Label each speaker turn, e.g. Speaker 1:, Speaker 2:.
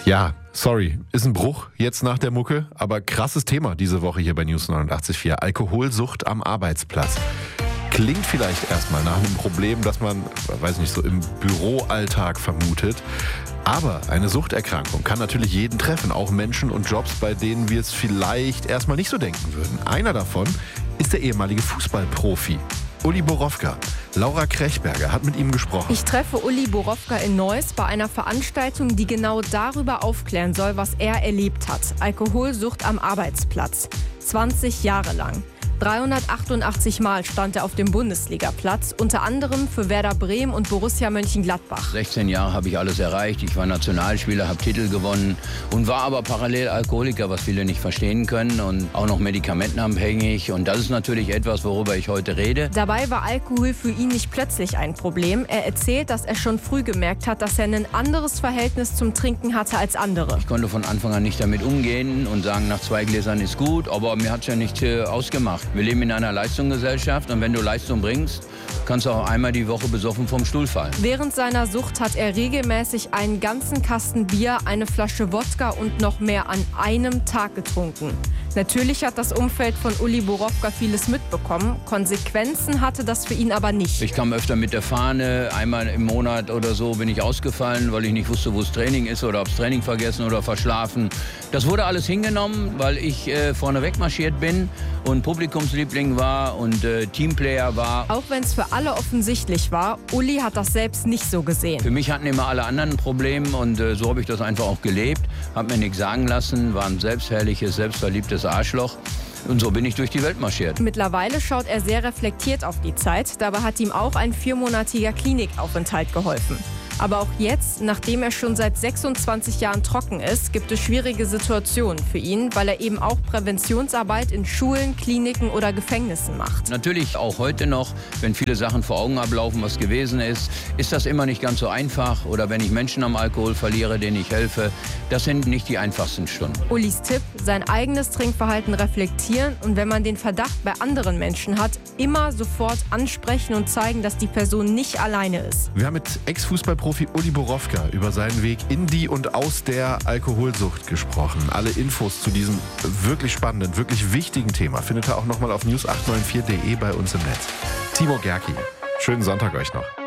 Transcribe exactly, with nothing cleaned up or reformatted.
Speaker 1: Ja, sorry, ist ein Bruch jetzt nach der Mucke, aber krasses Thema diese Woche hier bei News neunundachtzig Komma vier. Alkoholsucht am Arbeitsplatz. Klingt vielleicht erstmal nach einem Problem, das man, weiß nicht, so im Büroalltag vermutet. Aber eine Suchterkrankung kann natürlich jeden treffen, auch Menschen und Jobs, bei denen wir es vielleicht erstmal nicht so denken würden. Einer davon ist der ehemalige Fußballprofi Uli Borowka. Laura Krechberger hat mit ihm gesprochen.
Speaker 2: Ich treffe Uli Borowka in Neuss bei einer Veranstaltung, die genau darüber aufklären soll, was er erlebt hat. Alkoholsucht am Arbeitsplatz. zwanzig Jahre lang. dreihundertachtundachtzig Mal stand er auf dem Bundesligaplatz, unter anderem für Werder Bremen und Borussia Mönchengladbach.
Speaker 3: sechzehn Jahre habe ich alles erreicht. Ich war Nationalspieler, habe Titel gewonnen und war aber parallel Alkoholiker, was viele nicht verstehen können, und auch noch medikamentenabhängig. Und das ist natürlich etwas, worüber ich heute rede.
Speaker 2: Dabei war Alkohol für ihn nicht plötzlich ein Problem. Er erzählt, dass er schon früh gemerkt hat, dass er ein anderes Verhältnis zum Trinken hatte als andere.
Speaker 3: Ich konnte von Anfang an nicht damit umgehen und sagen, nach zwei Gläsern ist gut, aber mir hat es ja nicht äh, ausgemacht. Wir leben in einer Leistungsgesellschaft und wenn du Leistung bringst, kannst du auch einmal die Woche besoffen vom Stuhl fallen.
Speaker 2: Während seiner Sucht hat er regelmäßig einen ganzen Kasten Bier, eine Flasche Wodka und noch mehr an einem Tag getrunken. Natürlich hat das Umfeld von Uli Borowka vieles mitbekommen. Konsequenzen hatte das für ihn aber nicht.
Speaker 3: Ich kam öfter mit der Fahne. Einmal im Monat oder so bin ich ausgefallen, weil ich nicht wusste, wo das Training ist oder ob das Training vergessen oder verschlafen. Das wurde alles hingenommen, weil ich äh, vorne wegmarschiert bin und Publikumsliebling war und äh, Teamplayer war.
Speaker 2: Auch wenn es für alle offensichtlich war, Uli hat das selbst nicht so gesehen.
Speaker 3: Für mich hatten immer alle anderen ein Problem und äh, so habe ich das einfach auch gelebt. Hab mir nichts sagen lassen, war ein selbstherrliches, selbstverliebtes Arschloch. Und so bin ich durch die Welt marschiert.
Speaker 2: Mittlerweile schaut er sehr reflektiert auf die Zeit. Dabei hat ihm auch ein viermonatiger Klinikaufenthalt geholfen. Aber auch jetzt, nachdem er schon seit sechsundzwanzig Jahren trocken ist, gibt es schwierige Situationen für ihn, weil er eben auch Präventionsarbeit in Schulen, Kliniken oder Gefängnissen macht.
Speaker 3: Natürlich auch heute noch, wenn viele Sachen vor Augen ablaufen, was gewesen ist, ist das immer nicht ganz so einfach. Oder wenn ich Menschen am Alkohol verliere, denen ich helfe, das sind nicht die einfachsten Stunden.
Speaker 2: Ulis Tipp, sein eigenes Trinkverhalten reflektieren und wenn man den Verdacht bei anderen Menschen hat, immer sofort ansprechen und zeigen, dass die Person nicht alleine ist.
Speaker 1: Wir haben mit Ex-Fußballprofi Uli Borowka über seinen Weg in die und aus der Alkoholsucht gesprochen. Alle Infos zu diesem wirklich spannenden, wirklich wichtigen Thema findet ihr auch nochmal auf news acht neun vier punkt de bei uns im Netz. Timo Gerki, schönen Sonntag euch noch.